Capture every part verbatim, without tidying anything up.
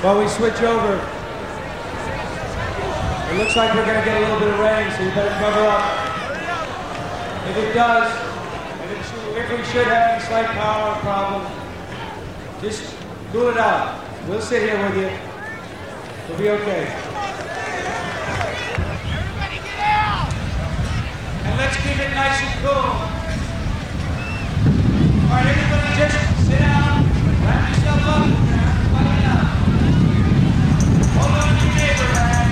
While we switch over, it looks like we're going to get a little bit of rain, so you better cover up. If it does, if, it should, if we should have any slight power problem, just cool it out. We'll sit here with you. We'll be okay. Everybody get out! And let's keep it nice and cool. All right, everybody just sit down, wrap yourself up, everybody out. Hold on to your neighbor, man.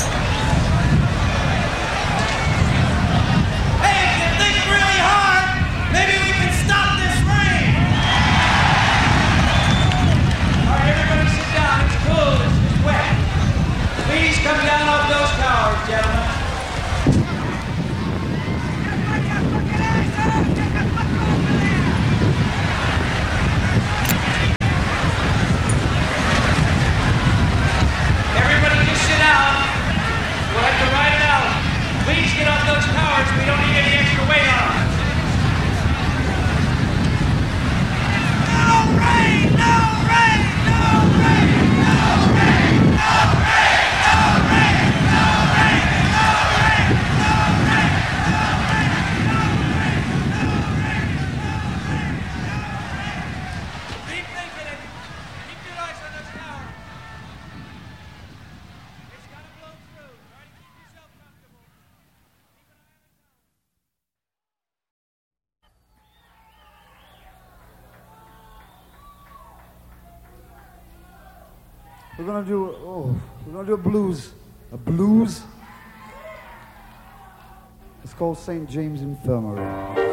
Hey, if you think really hard, maybe we can stop this rain! All right, everybody sit down. It's cool. It's, it's wet. Please come down off those towers, gentlemen. Everybody just sit down. We'll have to ride it out. Please get off those towers. We don't need any extra weight on them. No rain! No rain! No rain! No rain! No rain! No rain! No rain! No rain! No rain! No rain! No rain! No rain! Keep thinking it. Keep your eyes on those towers. It's gonna blow through. Try to keep yourself comfortable. Keep an eye on the We're gonna do oh, we're gonna do a blues, a blues. It's called Saint James Infirmary.